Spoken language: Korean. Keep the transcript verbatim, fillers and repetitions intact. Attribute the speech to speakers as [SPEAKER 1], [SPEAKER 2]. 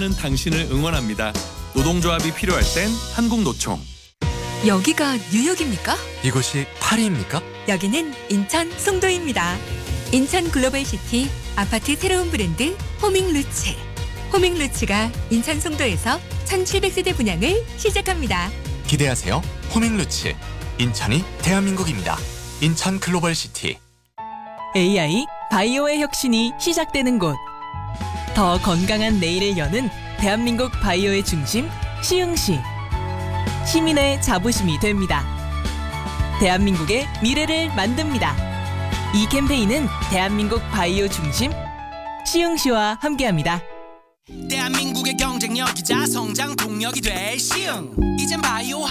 [SPEAKER 1] 일하는 당신을 응원합니다. 노동조합이 필요할 땐 한국노총.
[SPEAKER 2] 여기가 뉴욕입니까?
[SPEAKER 3] 이곳이 파리입니까?
[SPEAKER 2] 여기는 인천 송도입니다. 인천 글로벌시티 아파트 새로운 브랜드 호밍루츠. 호밍루츠가 인천 송도에서 천칠백 세대 분양을 시작합니다.
[SPEAKER 3] 기대하세요. 호밍루츠. 인천이 대한민국입니다. 인천 글로벌시티.
[SPEAKER 4] 에이아이 바이오의 혁신이 시작되는 곳. 더 건강한 내일을 여는 대한민국 바이오의 중심 시흥시. 시민의 자부심이 됩니다. 대한민국의 미래를 만듭니다. 이 캠페인은 대한민국 바이오 중심 시흥시와 함께합니다.
[SPEAKER 5] 대한민국의 경쟁력이자 성장 동력이 될 시흥. 이젠 바이오